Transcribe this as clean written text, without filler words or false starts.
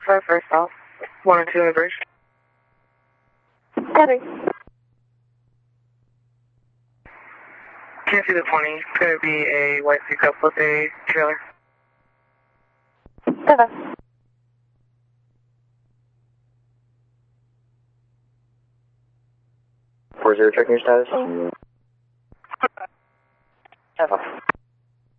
for first off. 1 and 2 in the bridge. Copy. Can't see the 20. It's going to be a white pickup with a trailer. 7. Where's your checking your status? 7.